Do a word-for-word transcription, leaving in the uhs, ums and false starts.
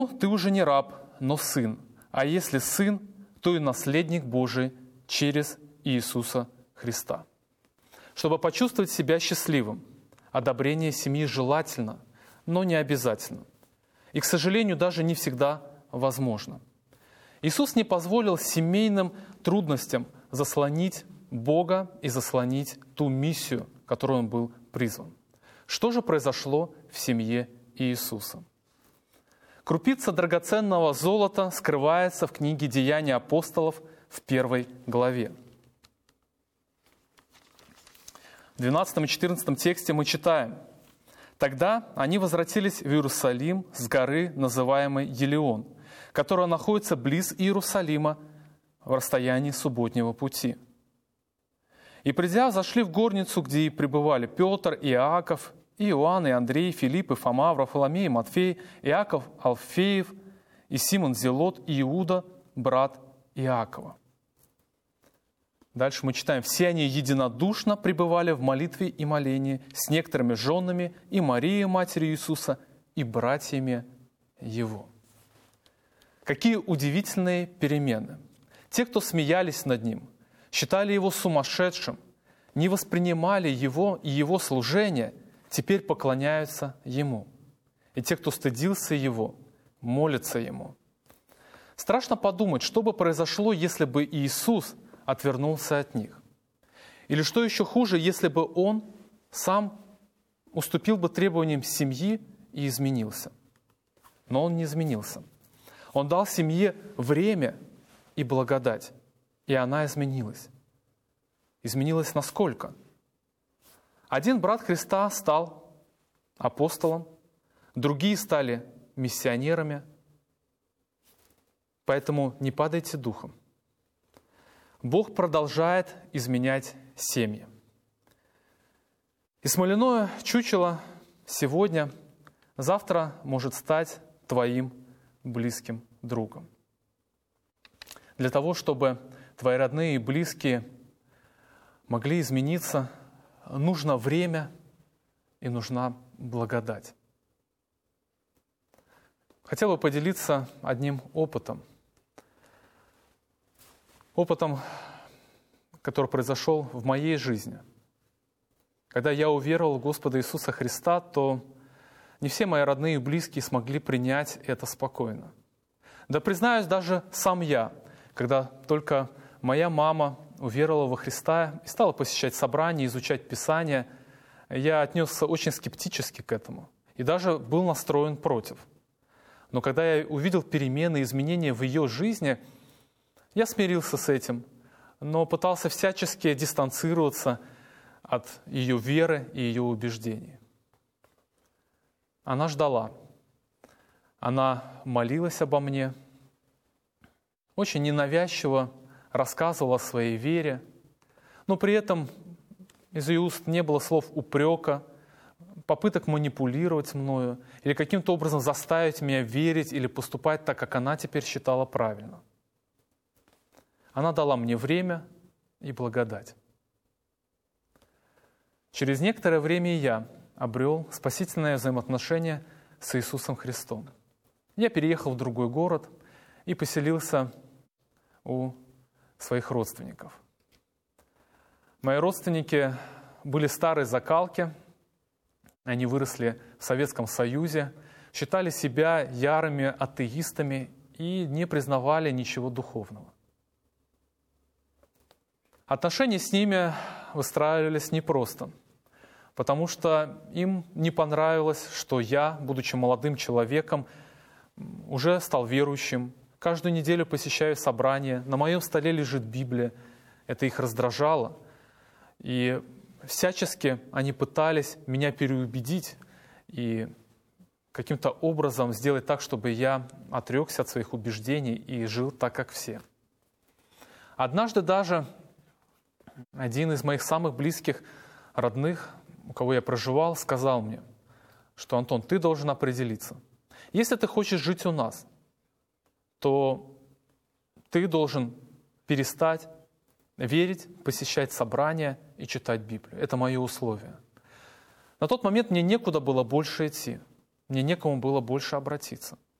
ты уже не раб, но сын, а если сын, то и наследник Божий через Иисуса Христа. Чтобы почувствовать себя счастливым, одобрение семьи желательно, но не обязательно. И, к сожалению, даже не всегда возможно. Иисус не позволил семейным трудностям заслонить Бога и заслонить ту миссию, которой Он был призван. Что же произошло в семье Иисуса? Крупица драгоценного золота скрывается в книге «Деяния апостолов» в первой главе. В двенадцатом и четырнадцатом тексте мы читаем: «Тогда они возвратились в Иерусалим с горы, называемой Елеон, которая находится близ Иерусалима в расстоянии субботнего пути. И, придя, зашли в горницу, где и пребывали Петр, и Иаков, и Иоанн, и Андрей, Филипп, и Фома, Варфоломей, и Матфей, Иаков Алфеев, и Симон Зелот, и Иуда, брат Иакова». Дальше мы читаем: «Все они единодушно пребывали в молитве и молении с некоторыми женами, и Марией, матерью Иисуса, и братьями Его». Какие удивительные перемены! Те, кто смеялись над Ним, считали Его сумасшедшим, не воспринимали Его и Его служение, теперь поклоняются Ему. И те, кто стыдился Его, молятся Ему. Страшно подумать, что бы произошло, если бы Иисус отвернулся от них. Или что еще хуже, если бы Он сам уступил бы требованиям семьи и изменился. Но Он не изменился. Он дал семье время и благодать, и она изменилась. Изменилась насколько? Один брат Христа стал апостолом, другие стали миссионерами. Поэтому не падайте духом. Бог продолжает изменять семьи. И смоляное чучело сегодня, завтра может стать твоим близким другом. Для того, чтобы твои родные и близкие могли измениться, нужно время и нужна благодать. Хотел бы поделиться одним опытом. Опытом, который произошел в моей жизни. Когда я уверовал в Господа Иисуса Христа, то не все мои родные и близкие смогли принять это спокойно. Да признаюсь, даже сам я, когда только моя мама уверовала во Христа и стала посещать собрания, изучать Писание, я отнесся очень скептически к этому и даже был настроен против. Но когда я увидел перемены, изменения в ее жизни, я смирился с этим, но пытался всячески дистанцироваться от ее веры и ее убеждений. Она ждала. Она молилась обо мне, очень ненавязчиво рассказывала о своей вере, но при этом из ее уст не было слов упрека, попыток манипулировать мною или каким-то образом заставить меня верить или поступать так, как она теперь считала правильно. Она дала мне время и благодать. Через некоторое время и я обрел спасительное взаимоотношение с Иисусом Христом. Я переехал в другой город и поселился у своих родственников. Мои родственники были старой закалки, они выросли в Советском Союзе, считали себя ярыми атеистами и не признавали ничего духовного. Отношения с ними выстраивались непросто, потому что им не понравилось, что я, будучи молодым человеком, уже стал верующим, каждую неделю посещаю собрания, на моем столе лежит Библия. Это их раздражало. И всячески они пытались меня переубедить и каким-то образом сделать так, чтобы я отрекся от своих убеждений и жил так, как все. Однажды даже один из моих самых близких родных, у кого я проживал, сказал мне, что: «Антон, ты должен определиться. Если ты хочешь жить у нас, то ты должен перестать верить, посещать собрания и читать Библию. Это мое условие». На тот момент мне некуда было больше идти, мне некому было больше обратиться.